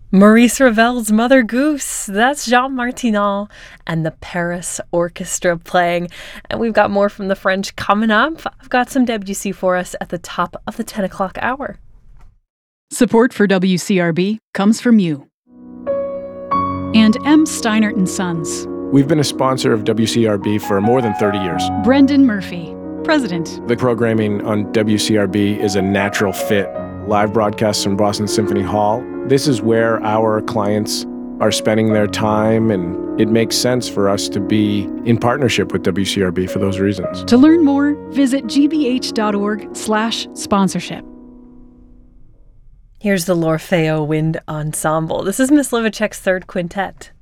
Maurice Ravel's Mother Goose. That's Jean Martinal and the Paris Orchestra playing. And we've got more from the French coming up. I've got some Debussy for us at the top of the 10 o'clock hour. Support for WCRB comes from you and M. Steinert & Sons. We've been a sponsor of WCRB for more than 30 years. Brendan Murphy, President. The programming on WCRB is a natural fit. Live broadcasts from Boston Symphony Hall. This is where our clients are spending their time, and it makes sense for us to be in partnership with WCRB for those reasons. To learn more, visit gbh.org/sponsorship. Here's the L'Orfeo Wind Ensemble. This is Miss Livacek's third quintet.